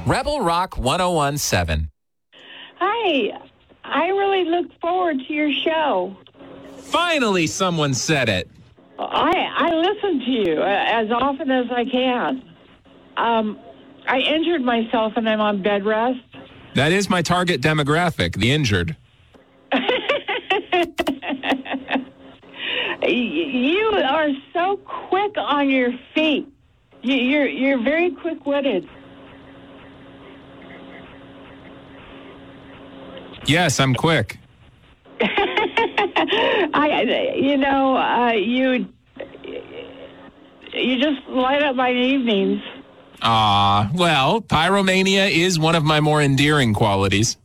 Rebel Rock 1017. Hi. I really look forward to your show. Finally, someone said it. I listen to you as often as I can. I injured myself and I'm on bed rest. That is my target demographic, the injured. You are so quick on your feet. You're very quick-witted. Yes, I'm quick. You just light up my evenings. Well, pyromania is one of my more endearing qualities.